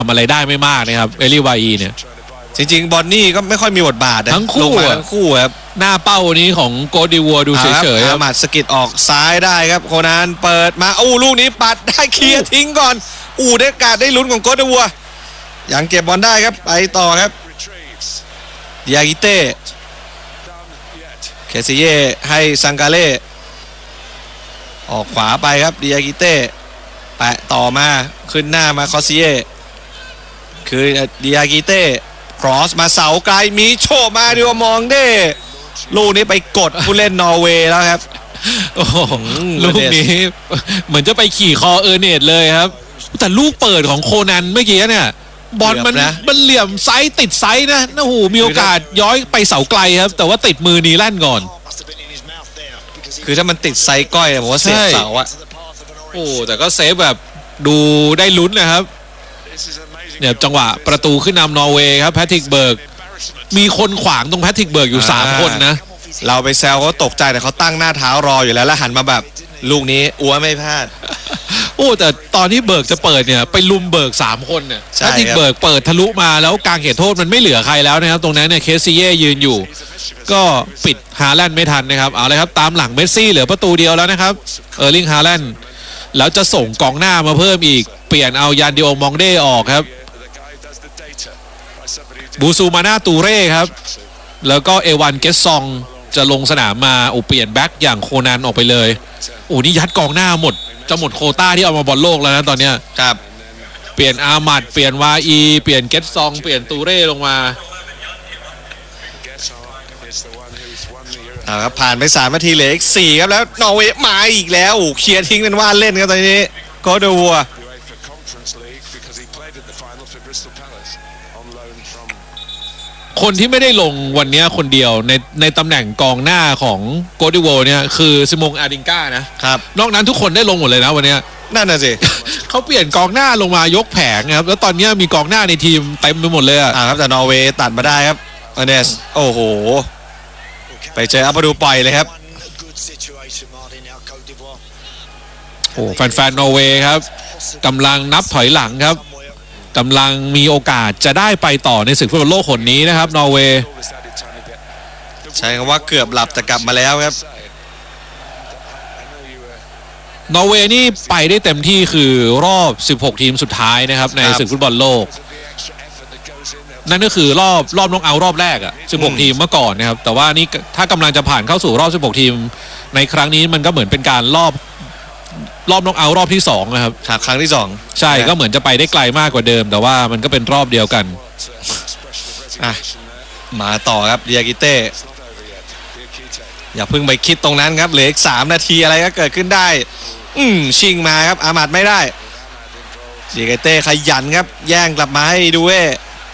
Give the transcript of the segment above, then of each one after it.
ทำอะไรได้ไม่มากนะครับเอลิวาอีเนี่ยจริงๆบอนนี่ก็ไม่ค่อยมีบทบาทนะทั้งคู่ครับหน้าเป้านี้ของโกดิวัวดูเฉยๆอามัดสกิดออกซ้ายได้ครับโคนันเปิดมาลูกนี้ปัดได้เคลียร์ทิ้งก่อนได้การได้ลุ้นของโกดิวัวยังเก็บบอลได้ครับไปต่อครับดิอากิเต้เคซิเย่ให้ซังกาเล่ออกขวาไปครับดิอากิเต้แปะต่อมาขึ้นหน้ามาคอซิเย่คือดิอากิเต้ครอสมาเสาไกลมีโชมาดิวมองเด้ลูกนี้ไปกดผู้เล่นนอร์เวย์แล้วครับลูกนี้เหมือนจะไปขี่คอเออร์เนตเลยครับแต่ลูกเปิดของโคนันเมื่อกี้เนี่ยบอลมันเหลี่ยมไซส์ติดไซส์นะโอ้โหมีโอกาสย้อยไปเสาไกลครับแต่ว่าติดมือนีแลนก่อนคือถ้ามันติดไซส์ก้อยผมว่าเซฟเสาอะแต่ก็เซฟแบบดูได้ลุ้นนะครับเนี่ยจังหวะประตูขึ้นนำนอร์เวย์ครับแพทริกเบิร์กมีคนขวางตรงแพทริกเบิร์กอยู่3คนนะเราไปแซวเขาตกใจแต่เขาตั้งหน้าเท้ารออยู่แล้วหันมาแบบลูกนี้อัวไม่พลาดแต่ตอนที่เบิร์กจะเปิดเนี่ยไปลุมเบิร์ก3คนเนี่ยแพทริกเบิร์กเปิดทะลุมาแล้วกลางเขตโทษมันไม่เหลือใครแล้วนะครับตรงนั้นเนี่ยเคซิเย่ยืนอยู่ก็ปิดฮาแลนด์ไม่ทันนะครับเอาเลยครับตามหลังเมสซี่เหลือประตูเดียวแล้วนะครับเออร์ลิงฮาแลนด์แล้วจะส่งกองหน้ามาเพิ่มอีกเปลี่ยนเอายานดิโอมองเด้ออกครับบูซูมาน่าตูเร่ครับแล้วก็เอวันเกสซองจะลงสนามมาเปลี่ยนแบ็กอย่างโคนันออกไปเลยนี่ยัดกองหน้าหมดจะหมดโควต้าที่เอามาบอลโลกแล้วนะตอนเนี้ยครับเปลี่ยนอามัดเปลี่ยนวาอีเปลี่ยนเกสซองเปลี่ยนตูเร่ลงมาครับผ่านไป3 นาทีเหลืออีก4ครับแล้วนอร์เวย์มาอีกแล้วเคลียร์ทิ้งเป็นว่าเล่นครับตอนนี้โกเดวัวคนที่ไม่ได้ลงวันนี้คนเดียวในตำแหน่งกองหน้าของโกดิโวเนี่ยคือซิมงอาดิงก้านะครับนอกนั้นทุกคนได้ลงหมดเลยนะวันนี้นั่นน่ะสิเขาเปลี่ยนกองหน้าลงมายกแผงครับแล้วตอนนี้มีกองหน้าในทีมเต็มไปหมดเลยครับแต่นอร์เวย์ตัดมาได้ครับอเนสโอ้โหไปเจออัปดูปล่อยเลยครับแฟนๆนอร์เวย์ครับกำลังนับถอยหลังครับกำลังมีโอกาสจะได้ไปต่อในศึกฟุตบอลโลกคนนี้นะครับนอร์เวย์ใช่คำว่าเกือบหลับจะกลับมาแล้วครับนอร์เวย์นี่ไปได้เต็มที่คือรอบ16ทีมสุดท้ายนะครับในศึกฟุตบอลโลกนั่นก็คือรอบน็อกเอาท์รอบแรก16ทีมเมื่อก่อนนะครับแต่ว่านี่ถ้ากำลังจะผ่านเข้าสู่รอบ16ทีมในครั้งนี้มันก็เหมือนเป็นการรอบน็อกเอาท์รอบที่2นะครับครั้งที่2 ใช่ก็เหมือนจะไปได้ไกลมากกว่าเดิมแต่ว่ามันก็เป็นรอบเดียวกันมาต่อครับดิอากิเต้อย่าเพิ่งไปคิดตรงนั้นครับเหลืออีก3 นาทีอะไรก็เกิดขึ้นได้ชิงมาครับอามัดไม่ได้ดิอากิเต้ขยันครับแย่งกลับมาให้ดูเว่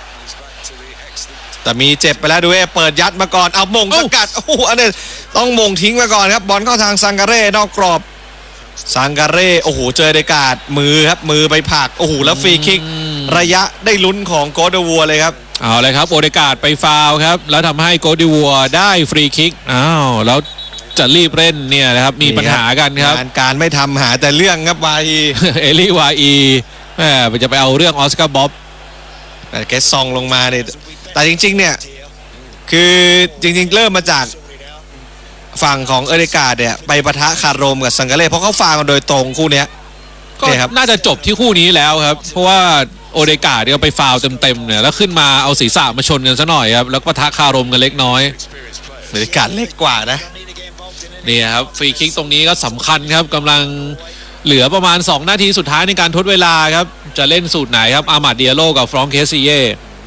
แต่มีเจ็บไปแล้วดูเว่เปิดยัดมาก่อนเอามงสกัดอันนี้ต้องมงทิ้งมาก่อนครับบอลเข้าทางซังการเร่นอกกรอบซังการเร่เจอเดกาดมือครับมือไปผลักแล้วฟรีคิกระยะได้ลุ้นของโกเดวัวเลยครับเอาเลยครับโอเดกาดไปฟาวครับแล้วทำให้โกเดวัวได้ฟรีคิกแล้วจะรีบเล่นเนี่ยนะครับมีปัญหากันครับการไม่ทำหาแต่เรื่องครับวาอีเอลี่วาอีจะไปเอาเรื่องออสการ์บ๊อบแต่แกซองลงมาเนี่ยแต่จริงๆเนี่ยคือจริงๆเริ่มมาจากฝั่งของเอเดกาเนี่ยไปปะทะคารมกับซังการเล่เพราะเขาฟาวกันโดยตรงคู่นี้ก็น่าจะจบที่คู่นี้แล้วครับเพราะว่าโอเดกาเนี่ยไปฟาวเต็มๆเนี่ยแล้วขึ้นมาเอาศีรษะมาชนกันซะหน่อยครับแล้วปะทะคารมกันเล็กน้อยเอเดกาเล็กกว่านะนี่ครับฟรีคิกตรงนี้ก็สำคัญครับกำลังเหลือประมาณ2 นาทีสุดท้ายในการทดเวลาครับจะเล่นสูตรไหนครับอามัดเดียโลกับฟรองก์เคซิเย่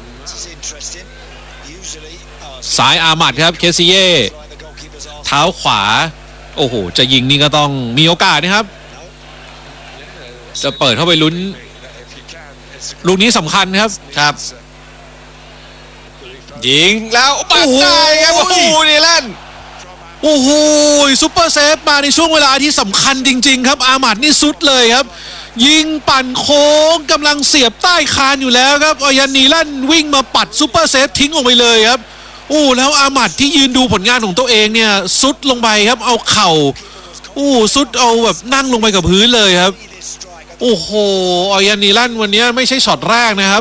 ซ้ายอามัดครับเคซิเย่เท้าขวาจะยิงนี่ก็ต้องมีโอกาสนะครับจะเปิดเข้าไปลุ้นลูกนี้สำคัญครับยิงแล้วปัดได้ครับนี่แหละซุปเปอร์เซฟมาในช่วงเวลาที่สำคัญจริงๆครับอามัดนี่สุดเลยครับยิงปั่นโค้งกำลังเสียบใต้คานอยู่แล้วครับยันนีลั่นวิ่งมาปัดซุปเปอร์เซฟทิ้งออกไปเลยครับแล้วอามัดที่ยืนดูผลงานของตัวเองเนี่ยซุดลงไปครับเอาเข่าซุดเอาแบบนั่งลงไปกับพื้นเลยครับโอ้โหออยันนีลั่นวันนี้ไม่ใช่ช็อตแรกนะครับ